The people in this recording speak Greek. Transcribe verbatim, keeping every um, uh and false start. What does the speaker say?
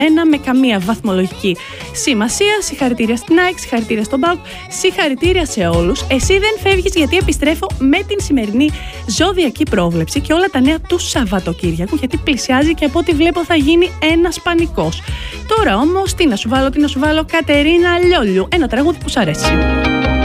ένα με καμία βαθμολογική σημασία. Συγχαρητήρια στην ΑΕΚ, συγχαρητήρια στον ΠΑΟΚ, συγχαρητήρια σε όλους. Εσύ δεν φεύγεις, γιατί επιστρέφω με την σημερινή ζωδιακή πρόβλεψη και όλα τα νέα του Σαββατοκύριακου, γιατί πλησιάζει και από ό,τι βλέπω θα γίνει ένας πανικός. Τώρα όμως, τι να σου βάλω, τι να σου βάλω, Κατερίνα Λιόλιου, ένα τραγούδι που σ' αρέσει.